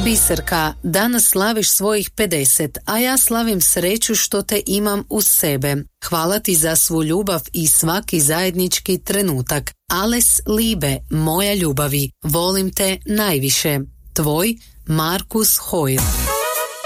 Biserka, danas slaviš svojih 50, a ja slavim sreću što te imam uz sebe. Hvala ti za svu ljubav i svaki zajednički trenutak. Alles Liebe, moja ljubavi, volim te najviše. Tvoj Markus Hoyle.